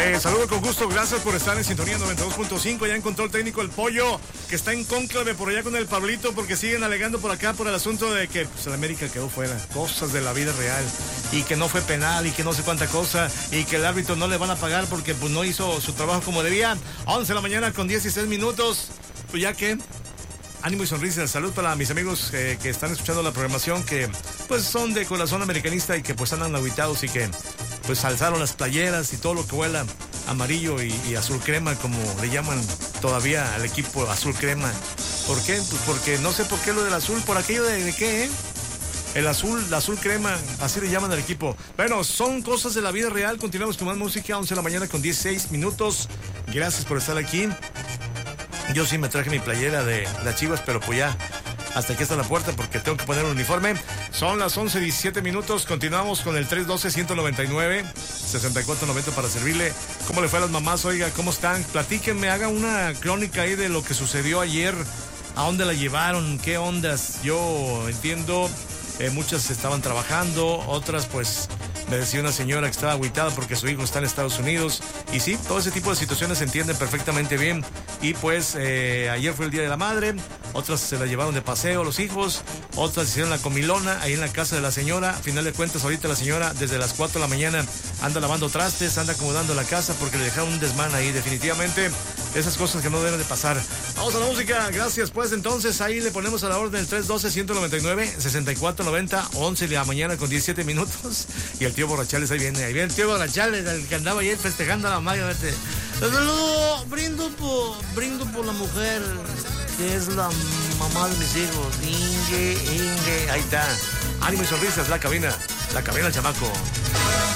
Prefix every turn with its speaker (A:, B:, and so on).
A: Les saludo con gusto, gracias por estar en sintonía 92.5. Ya en control técnico el Pollo, que está en cónclave por allá con el Pablito, porque siguen alegando por acá por el asunto de que pues, el América quedó fuera. Cosas de la vida real, y que no fue penal, y que no sé cuánta cosa, y que el árbitro no le van a pagar porque pues no hizo su trabajo como debía. 11 de la mañana con 16 minutos. Pues ya que... ánimo y sonrisa, salud para mis amigos que están escuchando la programación, que pues son de corazón americanista y que pues andan aguitados y que pues alzaron las playeras y todo lo que huela amarillo y azul crema, como le llaman todavía al equipo azul crema. ¿Por qué? Pues porque no sé por qué lo del azul, por aquello de qué, el azul crema, así le llaman al equipo. Bueno, son cosas de la vida real. Continuamos con más música, 11 de la mañana con 16 minutos. Gracias por estar aquí. Yo sí me traje mi playera de las Chivas, pero pues ya, hasta aquí está la puerta porque tengo que poner un uniforme. Son las 11:17 minutos. Continuamos con el 312-199-6490 para servirle. ¿Cómo le fue a las mamás? Oiga, ¿cómo están? Platíquenme, hagan una crónica ahí de lo que sucedió ayer. ¿A dónde la llevaron? ¿Qué ondas? Yo entiendo, muchas estaban trabajando, otras pues... me decía una señora que estaba agüitada porque su hijo está en Estados Unidos. Y sí, todo ese tipo de situaciones se entienden perfectamente bien. Y pues ayer fue el Día de la Madre. Otras se la llevaron de paseo los hijos. Otras hicieron la comilona ahí en la casa de la señora. A final de cuentas, ahorita la señora desde las 4 de la mañana anda lavando trastes, anda acomodando la casa porque le dejaron un desmán ahí. Definitivamente esas cosas que no deben de pasar. Vamos a la música. Gracias. Pues entonces ahí le ponemos a la orden el 312-199-6490, 11 de la mañana con 17 minutos. Y el tío Borrachales ahí viene el tío Borrachales, el que andaba ayer festejando a la madre. Saludo, brindo por la mujer que es la mamá de mis hijos, Inge, ahí está. Ánimo y sonrisas, la cabina del chamaco.